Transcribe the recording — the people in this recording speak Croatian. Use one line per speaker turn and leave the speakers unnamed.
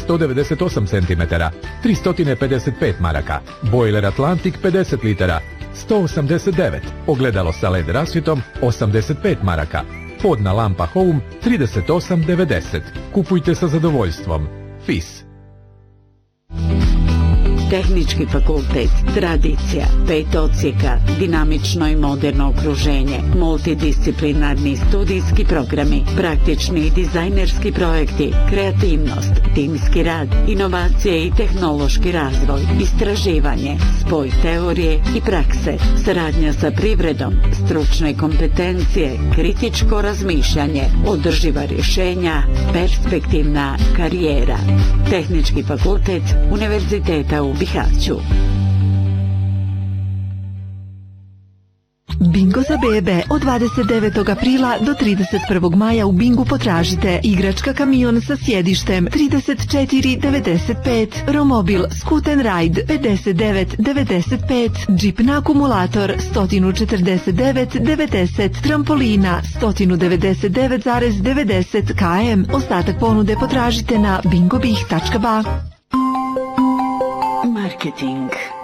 198 cm, 355 maraka. Bojler Atlantic 50 litara, 189. Ogledalo sa LED rasvjetom 85 maraka. Podna lampa Home 38,90. Kupujte sa zadovoljstvom. FIS.
Tehnički fakultet, tradicija, 5 odsjeka, dinamično i moderno okruženje, multidisciplinarni studijski programi, praktični i dizajnerski projekti, kreativnost, timski rad, inovacije i tehnološki razvoj, istraživanje, spoj teorije i prakse, saradnja sa privredom, stručne kompetencije, kritičko razmišljanje, održiva rješenja, perspektivna karijera. Tehnički fakultet Univerziteta u Bihaću.
Bingo za bebe. Od 29. aprila do 31. maja u Bingu potražite igračka kamion sa sjedištem 34,95, Romobil Scoot & Ride 59,95, džip na akumulator 149,90, trampolina 199,90 km. Ostatak ponude potražite na bingobih.ba.
Marketing.